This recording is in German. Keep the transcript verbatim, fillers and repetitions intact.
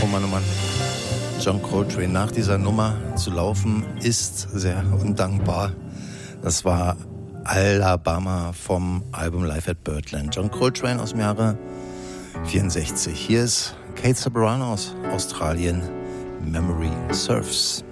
oh Mann, oh Mann. John Coltrane, nach dieser Nummer zu laufen, ist sehr undankbar. Das war Alabama vom Album Live at Birdland. John Coltrane aus dem Jahre vierundsechzig. Hier ist Kate Ceberano aus Australien, Memory Surfs.